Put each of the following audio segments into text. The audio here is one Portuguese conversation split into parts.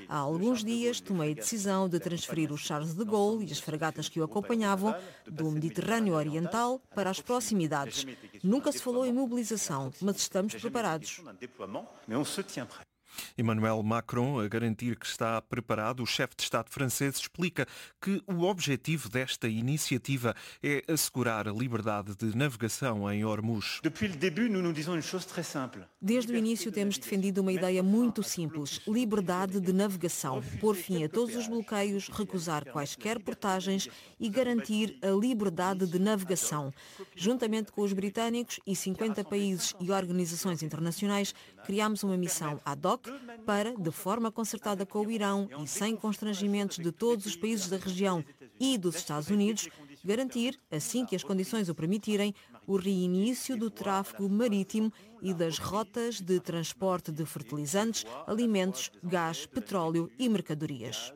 Há alguns dias tomei a decisão de transferir o Charles de Gaulle e as fragatas que o acompanhavam do Mediterrâneo Oriental para as proximidades. Nunca se falou em mobilização, mas estamos preparados. Emmanuel Macron a garantir que está preparado. O chefe de Estado francês explica que o objetivo desta iniciativa é assegurar a liberdade de navegação em Hormuz. Desde o início temos defendido uma ideia muito simples: liberdade de navegação, pôr fim a todos os bloqueios, recusar quaisquer portagens e garantir a liberdade de navegação. Juntamente com os britânicos e 50 países e organizações internacionais, criámos uma missão ad hoc para, de forma concertada com o Irão e sem constrangimentos de todos os países da região e dos Estados Unidos, garantir, assim que as condições o permitirem, o reinício do tráfego marítimo e das rotas de transporte de fertilizantes, alimentos, gás, petróleo e mercadorias.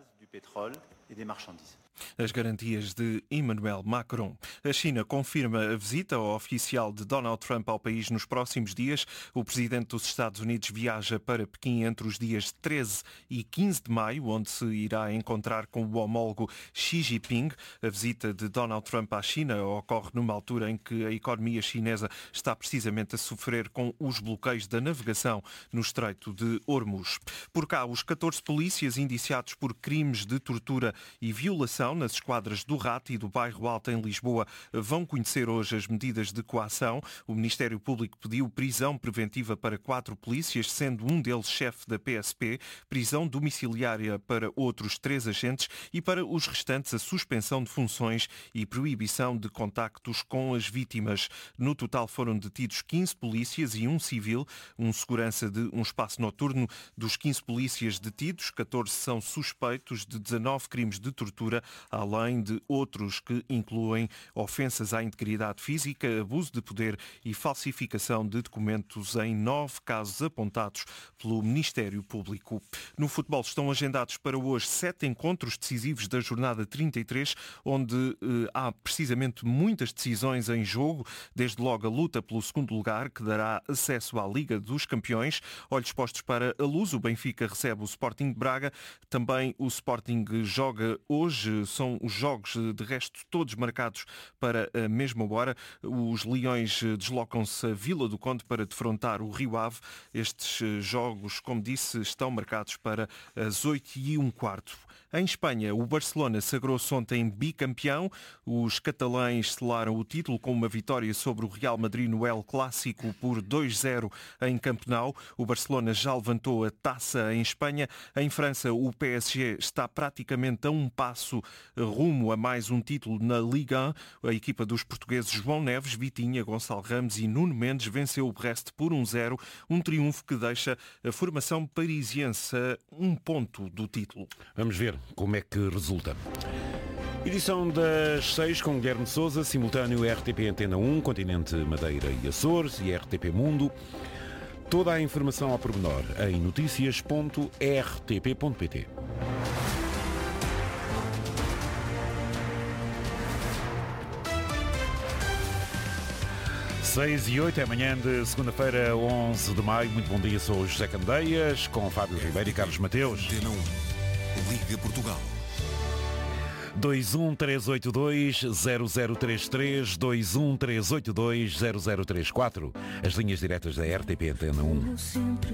As garantias de Emmanuel Macron. A China confirma a visita oficial de Donald Trump ao país nos próximos dias. O presidente dos Estados Unidos viaja para Pequim entre os dias 13 e 15 de maio, onde se irá encontrar com o homólogo Xi Jinping. A visita de Donald Trump à China ocorre numa altura em que a economia chinesa está precisamente a sofrer com os bloqueios da navegação no Estreito de Hormuz. Por cá, os 14 polícias indiciados por crimes de tortura e violação nas esquadras do Rato e do Bairro Alto em Lisboa vão conhecer hoje as medidas de coação. O Ministério Público pediu prisão preventiva para 4 polícias, sendo um deles chefe da PSP, prisão domiciliária para outros 3 agentes e para os restantes a suspensão de funções e proibição de contactos com as vítimas. No total foram detidos 15 polícias e um civil, um segurança de um espaço noturno. Dos 15 polícias detidos, 14 são suspeitos de 19 crimes de tortura, além de outros que incluem ofensas à integridade física, abuso de poder e falsificação de documentos em 9 casos apontados pelo Ministério Público. No futebol estão agendados para hoje 7 encontros decisivos da jornada 33, onde há precisamente muitas decisões em jogo, desde logo a luta pelo segundo lugar, que dará acesso à Liga dos Campeões. Olhos postos para a Luz, o Benfica recebe o Sporting de Braga, também o Sporting joga hoje. São os jogos, de resto, todos marcados para a mesma hora. Os Leões deslocam-se a Vila do Conde para defrontar o Rio Ave. Estes jogos, como disse, estão marcados para as 8h15. Em Espanha, o Barcelona sagrou-se ontem bicampeão. Os catalães selaram o título com uma vitória sobre o Real Madrid no El Clásico por 2-0 em Camp Nou. O Barcelona já levantou a taça em Espanha. Em França, o PSG está praticamente a um passo rumo a mais um título na Liga 1. A equipa dos portugueses João Neves, Vitinha, Gonçalo Ramos e Nuno Mendes venceu o Brest por 1-0, um triunfo que deixa a formação parisiense a um ponto do título. Vamos ver como é que resulta. Edição das 6 com Guilherme Sousa, simultâneo RTP Antena 1, Continente Madeira e Açores e RTP Mundo. Toda a informação ao pormenor em noticias.rtp.pt. 6h08, é manhã de segunda-feira, 11 de maio. Muito bom dia, sou o José Candeias, com Fábio Ribeiro e Carlos Mateus. Liga Portugal. 21382-0033, 21382-0034. As linhas diretas da RTP Antena 1.